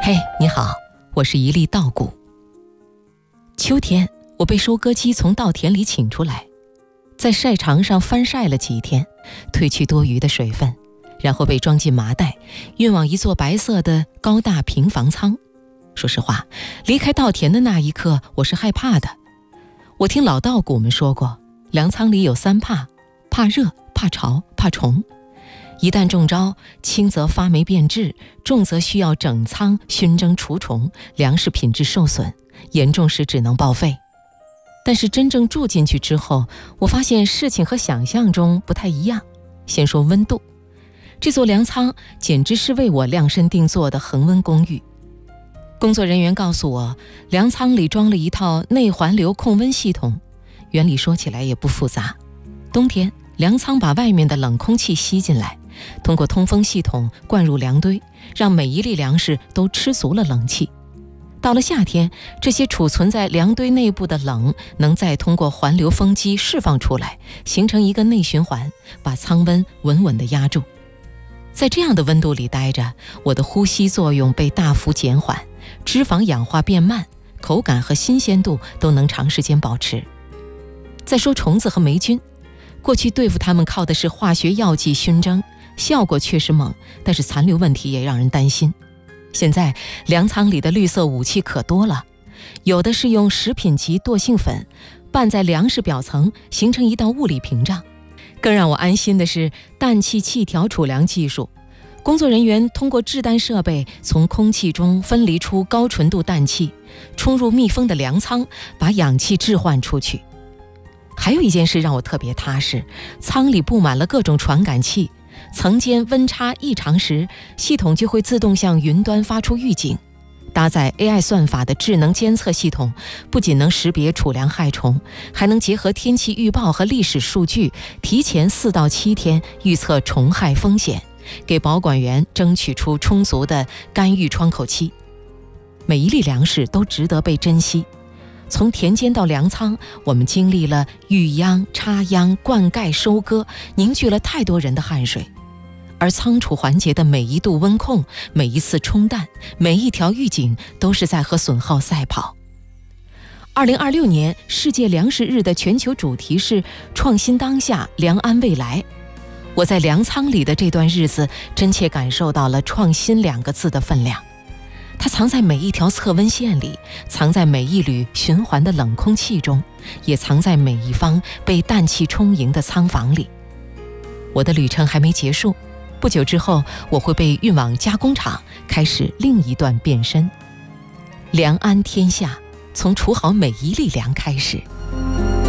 嘿，你好，我是一粒稻谷。秋天，我被收割机从稻田里请出来，在晒场上翻晒了几天，褪去多余的水分，然后被装进麻袋，运往一座白色的高大平房仓。说实话，离开稻田的那一刻，我是害怕的。我听老稻谷们说过，粮仓里有3怕：怕热、怕潮、怕虫。一旦中招，轻则发霉变质，重则需要整仓熏蒸除虫，粮食品质受损，严重时只能报废。但是真正住进去之后，我发现事情和想象中不太一样。先说温度，这座粮仓简直是为我量身定做的恒温公寓。工作人员告诉我，粮仓里装了一套内环流控温系统，原理说起来也不复杂。冬天，粮仓把外面的冷空气吸进来，通过通风系统灌入粮堆，让每一粒粮食都吃足了冷气。到了夏天，这些储存在粮堆内部的冷能再通过环流风机释放出来，形成一个内循环，把仓温稳稳地压住。在这样的温度里待着，我的呼吸作用被大幅减缓，脂肪氧化变慢，口感和新鲜度都能长时间保持。再说虫子和霉菌，过去对付它们靠的是化学药剂熏蒸，效果确实猛，但是残留问题也让人担心。现在粮仓里的绿色武器可多了，有的是用食品级惰性粉拌在粮食表层，形成一道物理屏障。更让我安心的是氮气气条储粮技术，工作人员通过制氮设备从空气中分离出高纯度氮气，冲入密封的粮仓，把氧气置换出去。还有一件事让我特别踏实，仓里布满了各种传感器，层间温差异常时，系统就会自动向云端发出预警。搭载 AI 算法的智能监测系统，不仅能识别储粮害虫，还能结合天气预报和历史数据，提前4到7天预测虫害风险，给保管员争取出充足的干预窗口期。每一粒粮食都值得被珍惜。从田间到粮仓，我们经历了育秧、插秧、灌溉、收割，凝聚了太多人的汗水。而仓储环节的每一度温控，每一次冲淡，每一条预警，都是在和损耗赛跑。2026年世界粮食日的全球主题是创新当下，粮安未来。我在粮仓里的这段日子，真切感受到了创新2个字的分量。它藏在每一条测温线里，藏在每一缕循环的冷空气中，也藏在每一方被氮气充盈的仓房里。我的旅程还没结束，不久之后，我会被运往加工厂，开始另一段变身。粮安天下，从储好每一粒粮开始。